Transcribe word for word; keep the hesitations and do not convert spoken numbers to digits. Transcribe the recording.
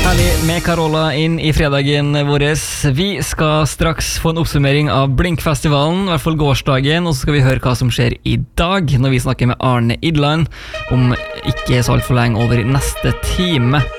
Herlig med Carola inn i fredagen våres. Vi skal straks få en oppsummering av Blinkfestivalen, i hvert fall gårsdagen, og så skal vi høre hva som skjer i dag, når vi snakker med Arne Idland om ikke så alt for lenge over neste time.